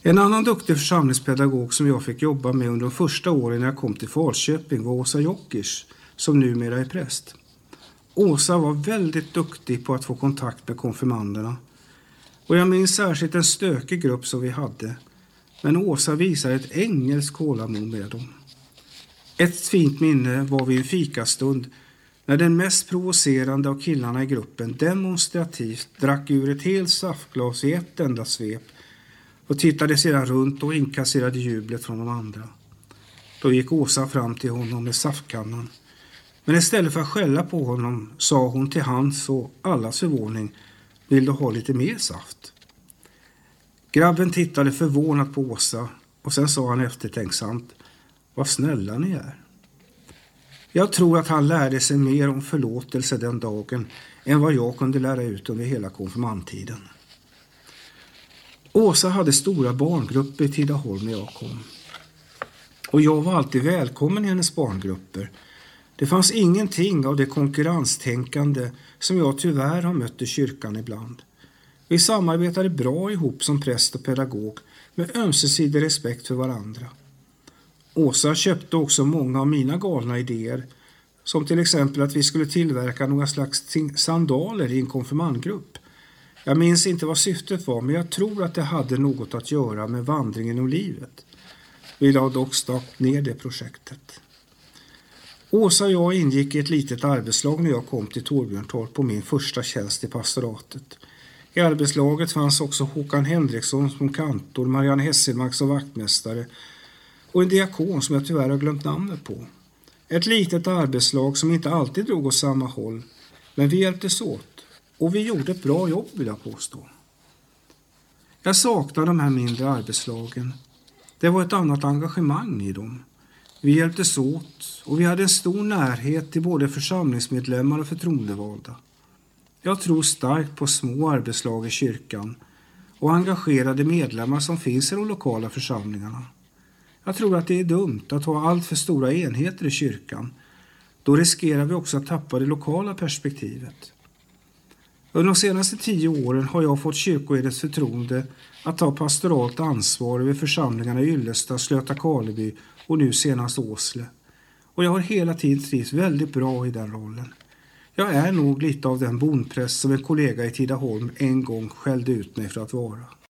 En annan duktig församlingspedagog som jag fick jobba med under de första åren när jag kom till Falköping var Åsa Jockers, som numera är präst. Åsa var väldigt duktig på att få kontakt med konfirmanderna. Och jag minns särskilt en stökig grupp som vi hade. Men Åsa visade ett engelskt tålamod med dem. Ett fint minne var vid en fikastund när den mest provocerande av killarna i gruppen demonstrativt drack ur ett helt saftglas i ett enda svep och tittade sedan runt och inkasserade jublet från de andra. Då gick Åsa fram till honom med saftkannan. Men istället för att skälla på honom sa hon till hans och allas förvåning: "Vill du ha lite mer saft?" Grabben tittade förvånat på Åsa och sen sa han eftertänksamt: "Vad snälla ni är." Jag tror att han lärde sig mer om förlåtelse den dagen än vad jag kunde lära ut under hela konfirmandtiden. Åsa hade stora barngrupper i Tidaholm när jag kom. Och jag var alltid välkommen i hennes barngrupper. Det fanns ingenting av det konkurrenstänkande som jag tyvärr har mött i kyrkan ibland. Vi samarbetade bra ihop som präst och pedagog med ömsesidig respekt för varandra. Åsa köpte också många av mina galna idéer, som till exempel att vi skulle tillverka några slags sandaler i en konfirmandgrupp. Jag minns inte vad syftet var, men jag tror att det hade något att göra med vandringen om livet. Vi la dock snabbt ner det projektet. Åsa och jag ingick i ett litet arbetslag när jag kom till Torbjörntorp på min första tjänst i pastoratet. I arbetslaget fanns också Håkan Henriksson som kantor, Marianne Hesselmark som vaktmästare och en diakon som jag tyvärr har glömt namnet på. Ett litet arbetslag som inte alltid drog åt samma håll, men vi hjälptes åt och vi gjorde ett bra jobb, vill jag påstå. Jag saknar de här mindre arbetslagen. Det var ett annat engagemang i dem. Vi hjälptes åt och vi hade en stor närhet till både församlingsmedlemmar och förtroendevalda. Jag tror starkt på små arbetslag i kyrkan och engagerade medlemmar som finns i de lokala församlingarna. Jag tror att det är dumt att ha allt för stora enheter i kyrkan. Då riskerar vi också att tappa det lokala perspektivet. Under de senaste 10 åren har jag fått kyrkoherdens förtroende att ta pastoralt ansvar över församlingarna i Yllestad, Slöta Karleby och nu senast Åsle. Och jag har hela tiden trivts väldigt bra i den rollen. Jag är nog lite av den bondpräst som en kollega i Tidaholm en gång skällde ut mig för att vara.